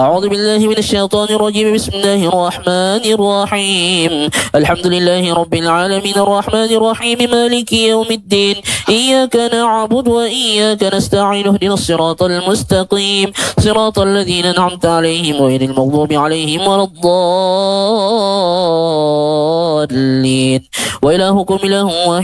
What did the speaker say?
أعوذ بالله من الشيطان الرجيم. بسم الله الرحمن الرحيم. الحمد لله رب العالمين الرحمن الرحيم مالك يوم الدين. إياك نعبد وإياك نستعين. اهدنا الصراط المستقيم صراط الذين أنعمت عليهم غير المغضوب عليهم ولا الضالين. وإلهكم إله واحد